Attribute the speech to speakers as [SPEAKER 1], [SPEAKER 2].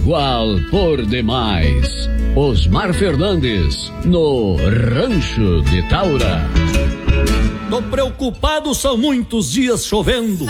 [SPEAKER 1] igual por demais. Osmar Fernandes, no Rancho de Taura.
[SPEAKER 2] Tô preocupado, são muitos dias chovendo.